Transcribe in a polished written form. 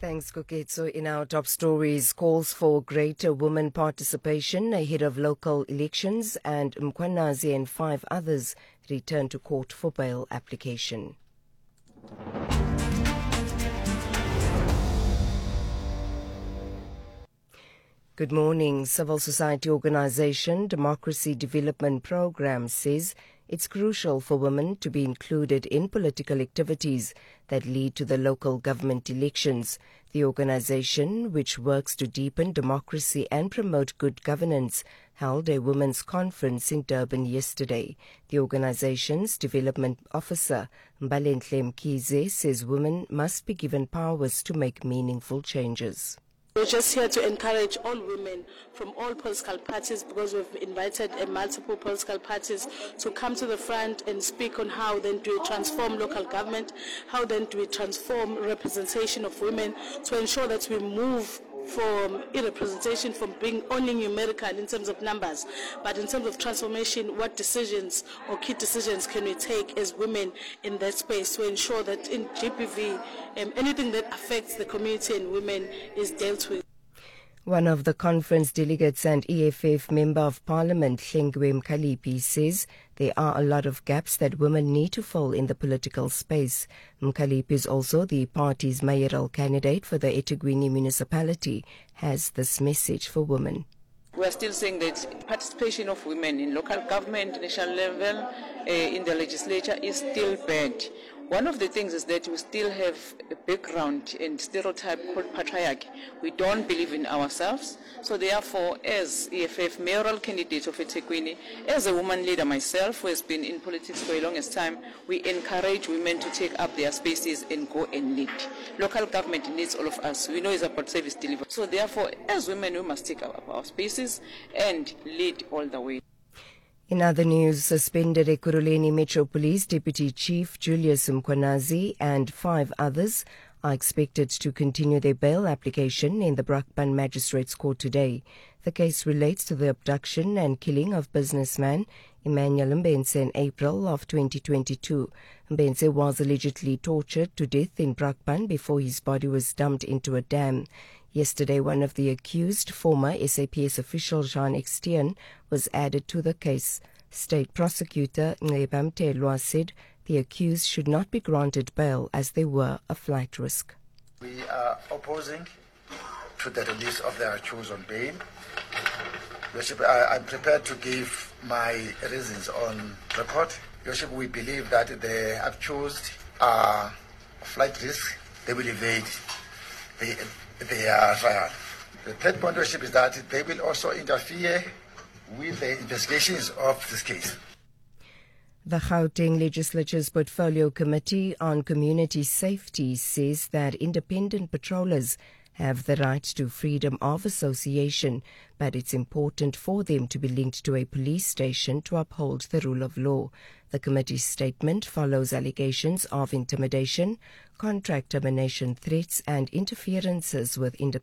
Thanks, Koketso. In our top stories, calls for greater women participation ahead of local elections, and Mkhwanazi and 5 others return to court for bail application. Good morning. Civil society organization Democracy Development Program says it's crucial for women to be included in political activities that lead to the local government elections. The organization, which works to deepen democracy and promote good governance, held a women's conference in Durban yesterday. The organization's development officer, Mbalenhle Mkhize, says women must be given powers to make meaningful changes. We're just here to encourage all women from all political parties, because we've invited multiple political parties to come to the front and speak on how then do we transform local government, how then do we transform representation of women to ensure that we move from representation from being only numerical in terms of numbers, but in terms of transformation, what decisions or key decisions can we take as women in that space to ensure that in GBV, anything that affects the community and women is dealt with. One of the conference delegates and EFF Member of Parliament, Hlengwe Mkhaliphi, says there are a lot of gaps that women need to fill in the political space. Mkhaliphi is also the party's mayoral candidate for the eThekwini municipality, has this message for women. We are still saying that participation of women in local government, national level, in the legislature is still bad. One of the things is that we still have a background and stereotype called patriarchy. We don't believe in ourselves. So therefore, as EFF mayoral candidate of eThekwini, as a woman leader myself who has been in politics for a longest time, we encourage women to take up their spaces and go and lead. Local government needs all of us. We know it's about service delivery. So therefore, as women, we must take up our spaces and lead all the way. In other news, suspended Ekurhuleni Metro Police Deputy Chief Julius Mkhwanazi and 5 others are expected to continue their bail application in the Brakpan Magistrates Court today. The case relates to the abduction and killing of businessman Emmanuel Mbenze in April of 2022. Mbenze was allegedly tortured to death in Brakpan before his body was dumped into a dam. Yesterday, one of the accused, former SAPS official Jean Extien, was added to the case. State Prosecutor Nceba Mtelwa said the accused should not be granted bail as they were a flight risk. We are opposing to the release of the accused on bail. Worship, I'm prepared to give my reasons on record. Worship, we believe that the accused are flight risk. They will evade their trial. The third point, Worship, is that they will also interfere with the investigations of this case. The Gauteng Legislature's Portfolio Committee on Community Safety says that independent patrollers have the right to freedom of association, but it's important for them to be linked to a police station to uphold the rule of law. The committee's statement follows allegations of intimidation, contract termination threats and interferences with independent